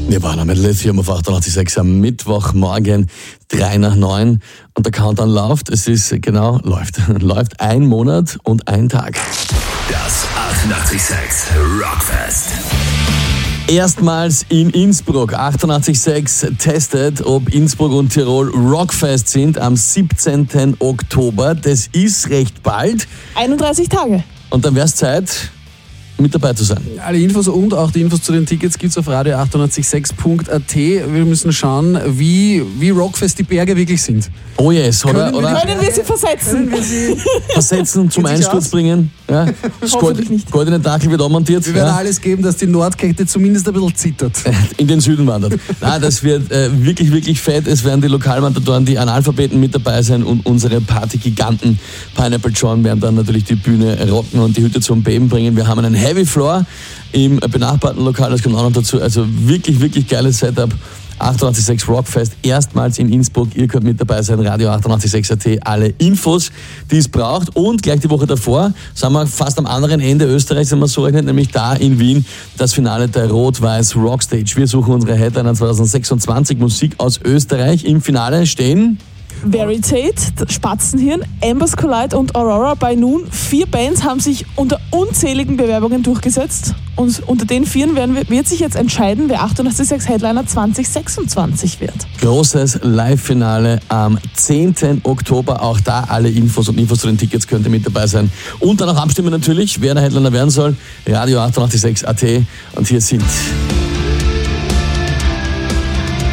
Nirvana mit Lithium auf 88.6 am Mittwochmorgen 8:03 und der Countdown läuft. Es ist läuft 1 Monat und 1 Tag. Das 88.6 Rockfest. Erstmals in Innsbruck. 88.6 testet, ob Innsbruck und Tirol Rockfest sind am 17. Oktober. Das ist recht bald. 31 Tage. Und dann wäre es Zeit, mit dabei zu sein. Alle Infos und auch die Infos zu den Tickets gibt es auf radio886.at. Wir müssen schauen, wie Rockfest die Berge wirklich sind. Oh yes, oder? Können wir sie versetzen? Versetzen, zum Geht sich Einsturz aus? bringen. Ja. Das Hoffentlich nicht. goldene Dackel wird montiert. Wir werden Ja. alles geben, dass die Nordkette zumindest ein bisschen zittert. In den Süden wandert. Nein, das wird wirklich, wirklich fett. Es werden die Lokalmatadores, die Analphabeten mit dabei sein und unsere Partygiganten Pineapple John werden dann natürlich die Bühne rocken und die Hütte zum Beben bringen. Wir haben einen Heavy Floor im benachbarten Lokal, das kommt auch noch dazu. Also wirklich, wirklich geiles Setup. 88.6 Rockfest, erstmals in Innsbruck. Ihr könnt mit dabei sein, Radio 88.6 AT, alle Infos, die es braucht. Und gleich die Woche davor, sind wir fast am anderen Ende Österreichs, wenn man so rechnet, nämlich da in Wien, das Finale der Rot-Weiß Rockstage. Wir suchen unsere Headliner 2026, Musik aus Österreich. Im Finale stehen... Veritate, Spatzenhirn, Ambers Collide und Aurora by Noon. 4 Bands haben sich unter unzähligen Bewerbungen durchgesetzt. Und unter den 4 wird sich jetzt entscheiden, wer 88.6 Headliner 2026 wird. Großes Live-Finale am 10. Oktober. Auch da alle Infos und Infos zu den Tickets könnt ihr mit dabei sein. Und dann auch abstimmen natürlich, wer der Headliner werden soll. Radio 88.6 AT. Und hier sind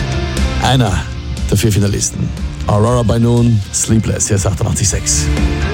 einer der 4 Finalisten. Aurora by Noon, Sleepless, hier ist 88.6.